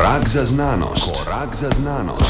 Korak za znanost. Korak za znanost.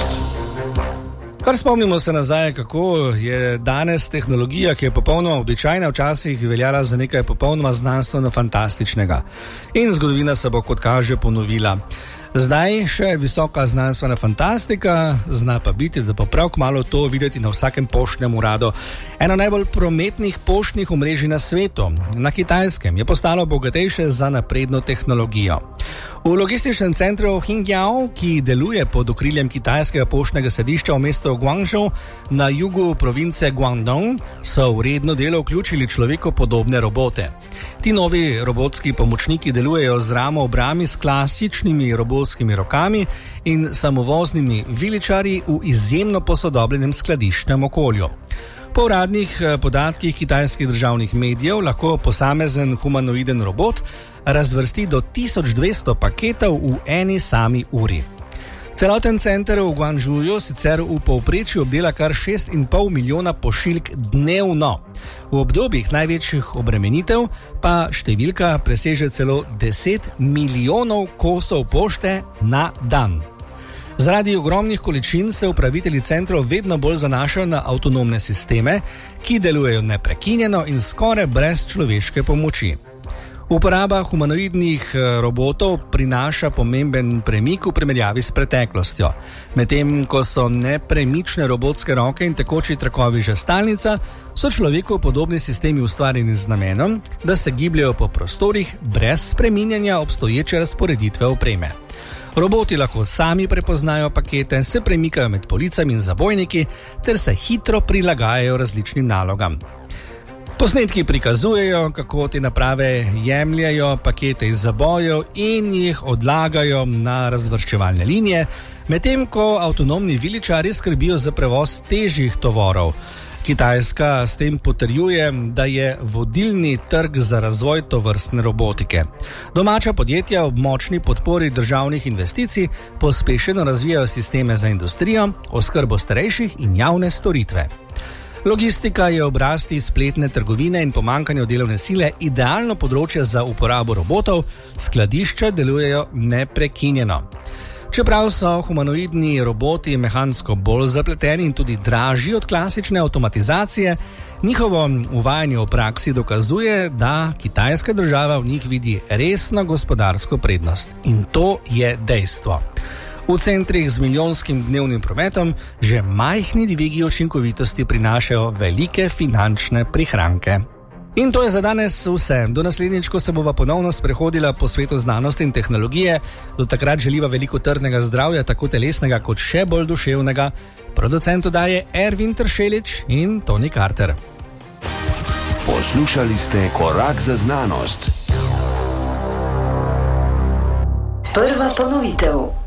Kar spomnimo se nazaj, kako je danes tehnologija, ki je popolnoma običajna, včasih veljala za nekaj popolnoma znanstveno-fantastičnega. In zgodovina se bo, kot kaže, ponovila. Zdaj še visoka znanstvena fantastika, zna pa biti, da bo prav kmalu to videti na vsakem poštnem uradu. Eno najbolj prometnih poštnih omrežij na svetu, na Kitajskem, je postalo bogatejše za napredno tehnologijo. V logističnem centru Qingyao, ki deluje pod okriljem kitajskega poštnega središča v mestu Guangzhou na jugu province Guangdong, so v redno delo vključili človeku podobne robote. Ti novi robotski pomočniki delujejo z ramo ob rami s klasičnimi robotskimi rokami in samovoznimi viličarji v izjemno posodobljenem skladiščnem okolju. Po uradnih podatkih kitajskih državnih medijev lahko posamezen humanoiden robot razvrsti do 1200 paketov v eni sami uri. Celoten center v Guangzhouju sicer v povprečju obdela kar 6,5 milijona pošiljk dnevno. V obdobjih največjih obremenitev pa številka preseže celo 10 milijonov kosov pošte na dan. Zaradi ogromnih količin se upravitelji centrov vedno bolj zanašajo na avtonomne sisteme, ki delujejo neprekinjeno in skoraj brez človeške pomoči. Uporaba humanoidnih robotov prinaša pomemben premik v primerjavi s preteklostjo. Medtem ko so nepremične robotske roke in tekoči trakovi že stalnica, so človeku podobni sistemi ustvarjeni z namenom, da se gibljajo po prostorih brez spreminjanja obstoječe razporeditve opreme. Roboti lahko sami prepoznajo pakete, se premikajo med policami in zabojniki ter se hitro prilagajajo različnim nalogam. Posnetki prikazujejo, kako te naprave jemljajo pakete iz zabojev in jih odlagajo na razvrščevalne linije, medtem ko avtonomni viličarji skrbijo za prevoz težjih tovorov. Kitajska s tem potrjuje, da je vodilni trg za razvoj tovrstne robotike. Domača podjetja ob močni podpori državnih investicij pospešeno razvijajo sisteme za industrijo, oskrbo starejših in javne storitve. Logistika je ob rasti spletne trgovine in pomanjkanju delovne sile idealno področje za uporabo robotov, skladišča delujejo neprekinjeno. Čeprav so humanoidni roboti mehansko bolj zapleteni in tudi dražji od klasične avtomatizacije, njihovo uvajanje v praksi dokazuje, da kitajska država v njih vidi resno gospodarsko prednost. In to je dejstvo. V centrih z milijonskim dnevnim prometom že majhni dvigi učinkovitosti prinašajo velike finančne prihranke. In to je za danes vse. Do naslednjič, ko se bova ponovno sprehodila po svetu znanosti in tehnologije, do takrat želiva veliko trdnega zdravja, tako telesnega kot še bolj duševnega. Producent oddaje Ervin Tršelič in Tony Carter. Poslušali ste Korak za znanost. Prva ponovitev.